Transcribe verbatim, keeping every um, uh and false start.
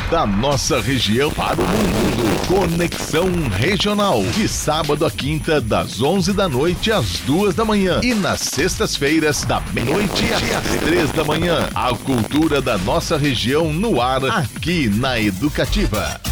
da nossa região para o mundo. Conexão Regional, de sábado a quinta, das onze da noite às duas da manhã. E nas sextas-feiras, da meia-noite às três da manhã. A cultura da nossa região no ar, aqui na Educativa.